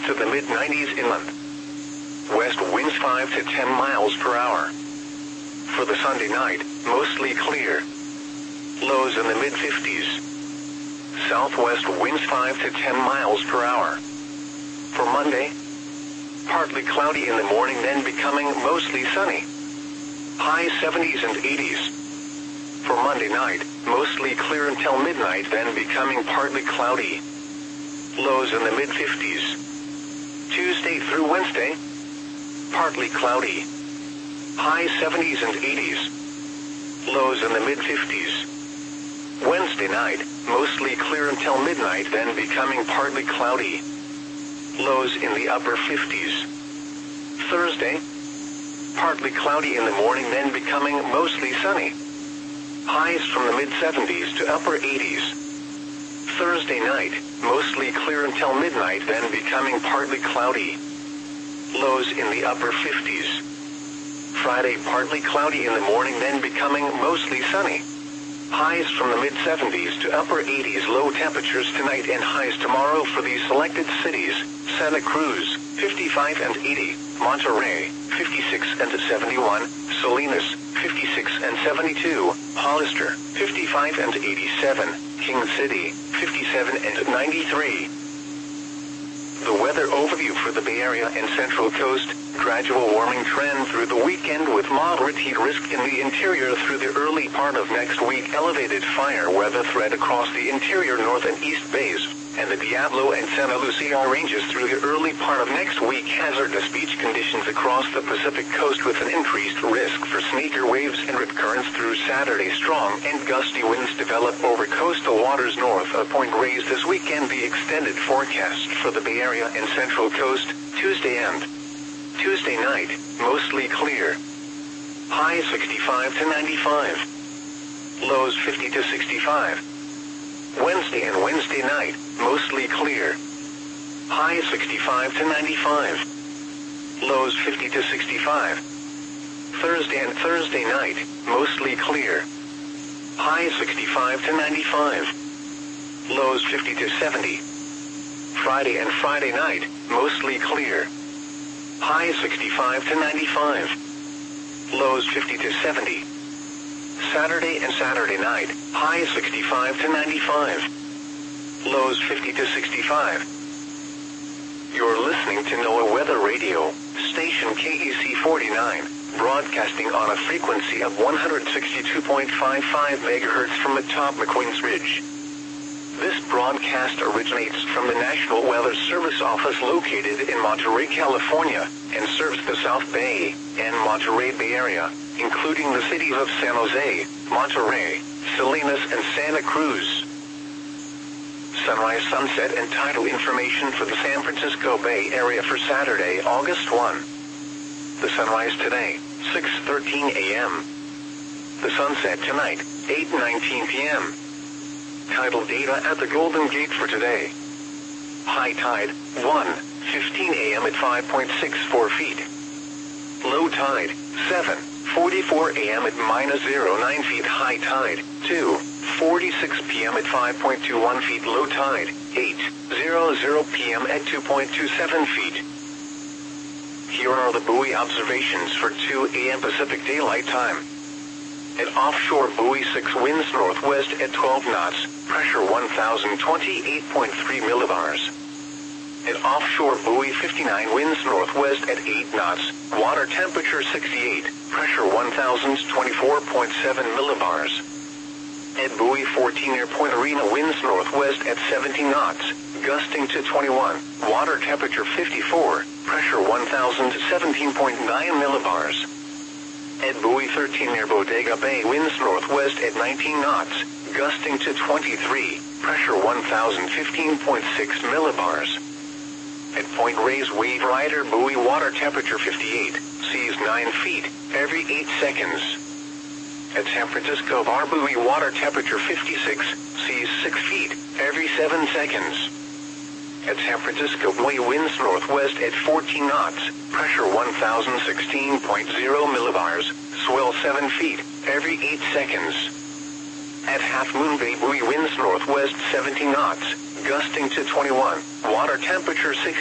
to the mid-90s inland. West winds 5 to 10 miles per hour. For the Sunday night, mostly clear. Lows in the mid-50s. Southwest winds 5 to 10 miles per hour. For Monday, partly cloudy in the morning, then becoming mostly sunny. High 70s and 80s. For Monday night, mostly clear until midnight, then becoming partly cloudy. Lows in the mid-50s. Tuesday through Wednesday, partly cloudy. High 70s and 80s. Lows in the mid-50s. Wednesday night, mostly clear until midnight, then becoming partly cloudy. Lows in the upper 50s. Thursday, partly cloudy in the morning, then becoming mostly sunny. Highs from the mid-70s to upper 80s. Thursday night, mostly clear until midnight, then becoming partly cloudy. Lows in the upper 50s. Friday, partly cloudy in the morning, then becoming mostly sunny. Highs from the mid-70s to upper 80s. Low temperatures tonight and highs tomorrow for these selected cities: Santa Cruz, 55 and 80, Monterrey, 56 and 71, Salinas, 56 and 72, Hollister, 55 and 87, King City, 57 and 93. The weather overview for the Bay Area and Central Coast: gradual warming trend through the weekend with moderate heat risk in the interior through the early part of next week. Elevated fire weather threat across the interior North and East Bays and the Diablo and Santa Lucia ranges through the early part of next week. Hazardous beach conditions across the Pacific coast with an increased risk for sneaker waves and rip currents through Saturday. Strong and gusty winds develop over coastal waters north of Point Reyes this weekend. The extended forecast for the Bay Area and Central Coast: Tuesday and Tuesday night, mostly clear. High 65 to 95. Lows 50 to 65. Wednesday and Wednesday night, mostly clear. High 65 to 95. Lows 50 to 65. Thursday and Thursday night, mostly clear. High 65 to 95. Lows 50 to 70. Friday and Friday night, mostly clear. High 65 to 95. Lows 50 to 70. Saturday and Saturday night, high 65 to 95. Lows 50 to 65. You're listening to NOAA Weather Radio, station KEC 49, broadcasting on a frequency of 162.55 MHz from atop McQueen's Ridge. This broadcast originates from the National Weather Service office located in Monterey, California, and serves the South Bay and Monterey Bay Area, including the cities of San Jose, Monterey, Salinas, and Santa Cruz. Sunrise, sunset, and tidal information for the San Francisco Bay Area for Saturday, August 1. The sunrise today, 6:13 a.m. The sunset tonight, 8:19 p.m. Tidal data at the Golden Gate for today. High tide, 1:15 a.m. at 5.64 feet. Low tide, 7:44 a.m. at -0.9 feet. High tide, 2:46 p.m. at 5.21 feet. Low tide, 8:00 p.m. at 2.27 feet. Here are the buoy observations for 2 a.m. Pacific Daylight Time. At offshore buoy 6, winds northwest at 12 knots, pressure 1,028.3 millibars. At offshore buoy 59, winds northwest at 8 knots, water temperature 68, pressure 1,024.7 millibars. At buoy 14 near Point Arena, winds northwest at 17 knots, gusting to 21, water temperature 54, pressure 1,017.9 millibars. At buoy 13 near Bodega Bay, winds northwest at 19 knots, gusting to 23, pressure 1,015.6 millibars. At Point Reyes, wave rider buoy, water temperature 58, seas 9 feet, every 8 seconds. At San Francisco Bar buoy, water temperature 56, seas 6 feet, every 7 seconds. At San Francisco buoy, winds northwest at 14 knots, pressure 1,016.0 millibars, swell 7 feet, every 8 seconds. At Half Moon Bay buoy, winds northwest 17 knots, gusting to 21, water temperature 6